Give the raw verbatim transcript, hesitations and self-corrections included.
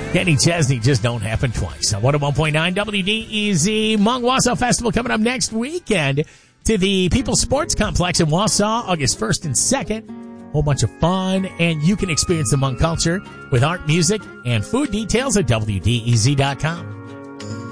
Kenny Chesney just don't happen twice. On one oh one point nine W D E Z. Hmong Wausau Festival coming up next weekend to the People's Sports Complex in Wausau, August first and second. Whole bunch of fun, and you can experience the Hmong culture with art, music, and food. Details at W D E Z dot com.